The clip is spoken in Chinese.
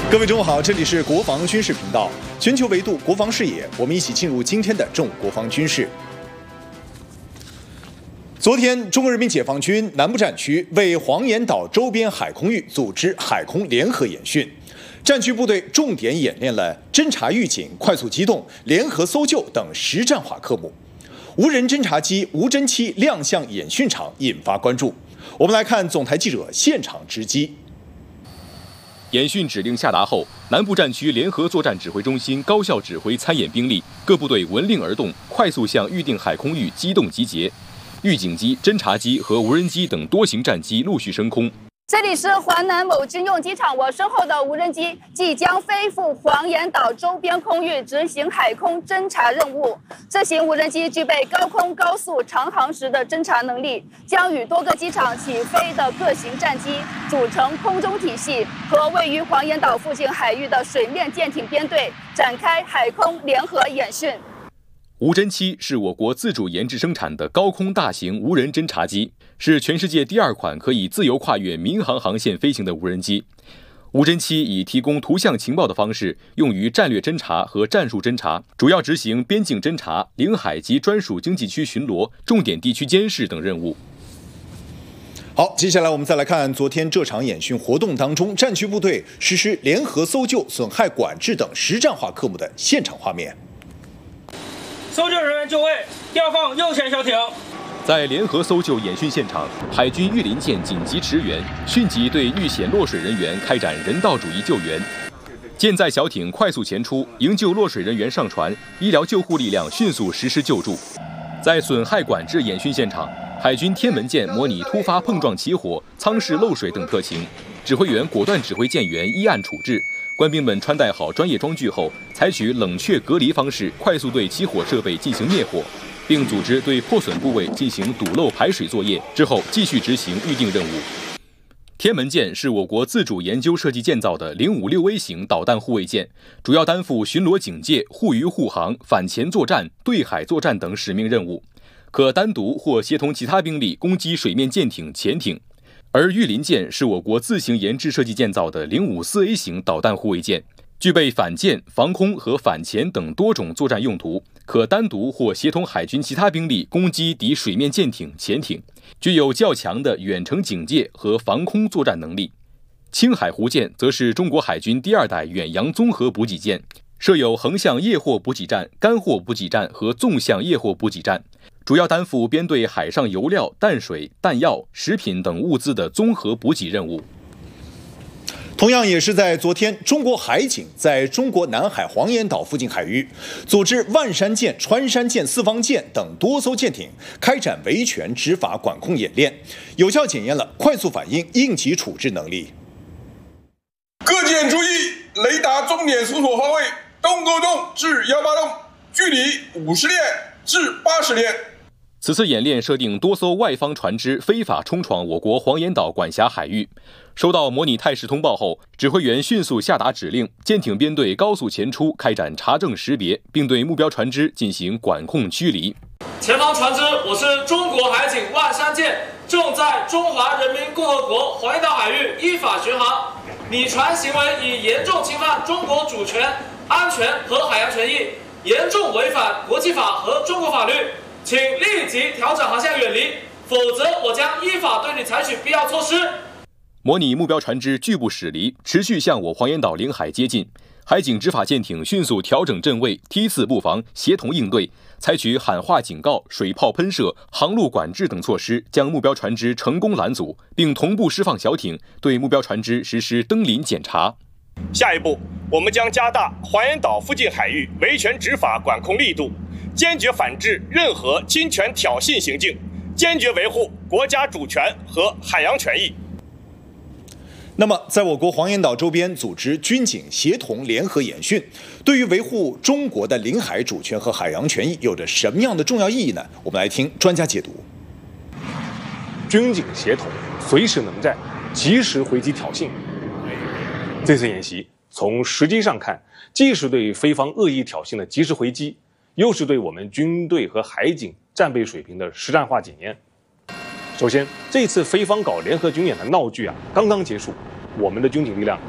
各位中午好，这里是国防军事频道，全球维度国防视野，我们一起进入今天的正午国防军事。昨天，中国人民解放军南部战区为黄岩岛周边海空域组织海空联合演训，战区部队重点演练了侦察预警、快速机动、联合搜救等实战化科目。无人侦察机无侦七亮相演训场，引发关注。我们来看总台记者现场直击。 演训指令下达后，南部战区联合作战指挥中心高效指挥参演兵力，各部队闻令而动，快速向预定海空域机动集结。预警机、侦察机和无人机等多型战机陆续升空。 这里是华南某军用机场，我身后的无人机即将飞赴黄岩岛周边空域执行海空侦察任务。这型无人机具备高空高速长航时的侦察能力，将与多个机场起飞的各型战机组成空中体系，和位于黄岩岛附近海域的水面舰艇编队展开海空联合演训。 无侦七是我国自主研制生产的高空大型无人侦察机，是全世界第2款可以自由跨越民航航线飞行的无人机。无侦七以提供图像情报的方式用于战略侦察和战术侦察，主要执行边境侦察、领海及专属经济区巡逻、重点地区监视等任务。 好，接下来我们再来看昨天这场演训活动当中，战区部队实施联合搜救、损害管制等实战化科目的现场画面。 搜救人员就位，调放右舷小艇。 在联合搜救演训现场，海军御林舰紧急驰援，迅即对遇险落水人员开展人道主义救援。舰载小艇快速前出，营救落水人员上船，医疗救护力量迅速实施救助。在损害管制演训现场，海军天门舰模拟突发碰撞起火、舱室漏水等特情，指挥员果断指挥舰员依案处置。官兵们穿戴好专业装具后，采取冷却隔离方式，快速对起火设备进行灭火，并组织对破损部位进行堵漏排水作业。之后继续执行预定任务。天门舰是我国自主研究设计建造的056A 型导弹护卫舰，主要担负巡逻警戒、护渔护航、反潜作战、对海作战等使命任务，可单独或协同其他兵力攻击水面舰艇、潜艇。而御林舰是我国自行研制设计建造的054A 型导弹护卫舰，具备反舰、防空和反潜等多种作战用途，可单独或协同海军其他兵力攻击敌水面舰艇、潜艇，具有较强的远程警戒和防空作战能力。青海湖舰则是中国海军第2代远洋综合补给舰，设有横向夜货补给站、干货补给站和纵向夜货补给站，主要担负编队海上油料、淡水、弹药、食品等物资的综合补给任务。 同样也是在昨天，中国海警在中国南海黄岩岛附近海域，组织万山舰、穿山舰、四方舰等多艘舰艇开展维权执法管控演练，有效检验了快速反应、应急处置能力。 各舰注意，雷达终点搜索方位东沟洞至180洞，距离50链至80链。 此次演练设定多艘外方船只非法冲闯我国黄岩岛管辖海域，收到模拟态势通报后，指挥员迅速下达指令，舰艇编队高速前出，开展查证识别，并对目标船只进行管控驱离。 前方船只，我是中国海警万山舰，正在中华人民共和国黄岩岛海域依法巡航，你船行为已严重侵犯中国主权、安全和海洋权益，严重违反国际法和中国法律，请立即调整航线远离，否则我将依法对你采取必要措施。 模拟目标船只拒不驶离，持续向我黄岩岛领海接近。海警执法舰艇迅速调整阵位，梯次布防，协同应对，采取喊话警告、水炮喷射、航路管制等措施，将目标船只成功拦阻，并同步释放小艇，对目标船只实施登临检查。 下一步，我们将加大黄岩岛附近海域维权执法管控力度，坚决反制任何侵权挑衅行径，坚决维护国家主权和海洋权益。 那么，在我国黄岩岛周边组织军警协同联合演训，对于维护中国的领海主权和海洋权益有着什么样的重要意义呢？我们来听专家解读。 军警协同，随时能战，及时回击挑衅。这次演习从时机上看，既是对非方恶意挑衅的及时回击，又是对我们军队和海警战备水平的实战化检验。首先，这次非方搞联合军演的闹剧刚刚结束，我们的军警力量